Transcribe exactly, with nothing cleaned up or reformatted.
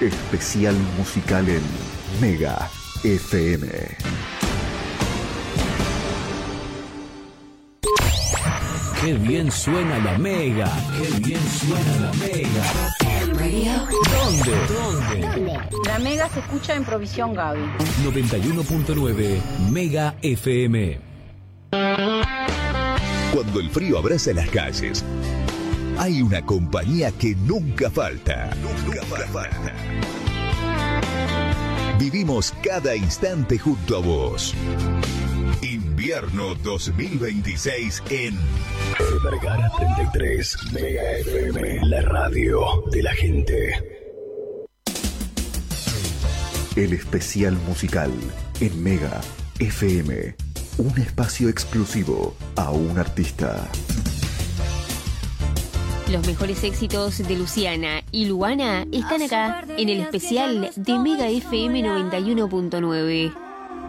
Especial musical en Mega F M. ¡Qué bien suena la Mega! ¡Qué bien suena la Mega! ¿Dónde? ¿Dónde? ¿Dónde? La Mega se escucha en Provisión Gaby. noventa y uno punto nueve Mega F M. Cuando el frío abraza las calles, hay una compañía que nunca falta. Nunca falta. Vivimos cada instante junto a vos. Invierno dos mil veintiséis en Vergara treinta y tres, Mega F M, la radio de la gente. El especial musical en Mega F M. Un espacio exclusivo a un artista. Los mejores éxitos de Luciana y Luana están acá en el especial de Mega F M noventa y uno punto nueve.